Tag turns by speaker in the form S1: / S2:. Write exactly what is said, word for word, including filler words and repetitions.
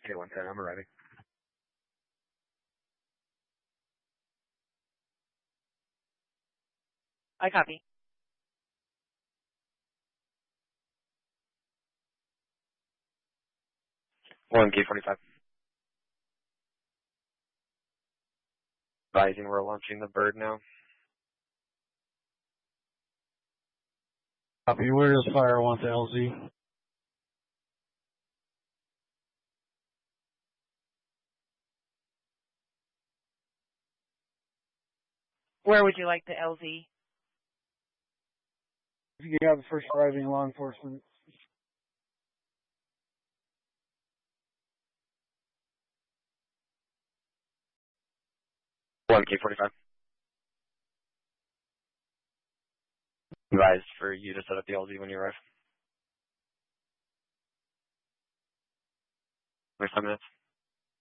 S1: K one ten, I'm arriving.
S2: I copy.
S1: one K forty-five. Advising we're launching the bird now.
S3: Copy. Where does fire want the L Z?
S2: Where would you like the L Z?
S3: If you have the first arriving law enforcement.
S1: one K forty-five. Advised for you to set up the L Z when you arrive. Next five minutes.